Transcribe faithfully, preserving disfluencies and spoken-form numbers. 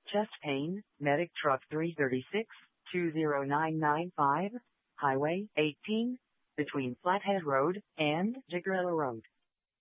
Chest pain, medic truck three thirty-six, two zero nine nine five, Highway eighteen, between Flathead Road and Jigarilla Road.